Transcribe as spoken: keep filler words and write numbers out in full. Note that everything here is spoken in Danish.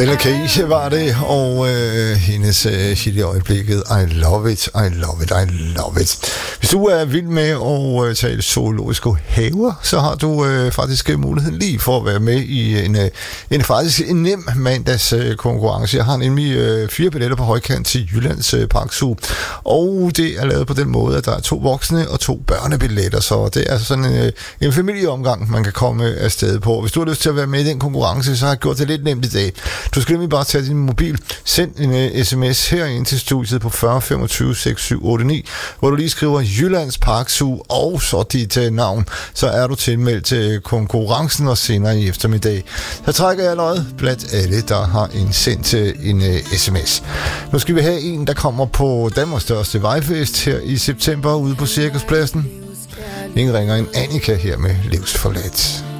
Bella K var det, og øh, hendes øh, hit i øjeblikket, I love it, I love it, I love it. Hvis du er vild med at øh, tale zoologiske haver, så har du øh, faktisk muligheden lige for at være med i en, øh, en faktisk en nem mandags øh, konkurrence. Jeg har nemlig øh, fire billetter på højkant til Jyllands øh, Parkzoo, og det er lavet på den måde, at der er to voksne og to børnebilletter, så det er altså sådan en, øh, en familieomgang, man kan komme afsted på. Hvis du har lyst til at være med i den konkurrence, så har jeg gjort det lidt nemt i dag. Du skal nemlig bare tage din mobil, send en uh, sms herind til studiet på fyrre femogtyve seks syv otte ni, hvor du lige skriver Jyllands Parkzoo og så dit uh, navn, så er du tilmeldt til konkurrencen og senere i eftermiddag. Så trækker jeg allerede blandt alle, der har en sendt uh, en uh, sms. Nu skal vi have en, der kommer på Danmarks største vejfest her i september ude på Cirkuspladsen. Ingen ringer end Annika her med Livsforladt.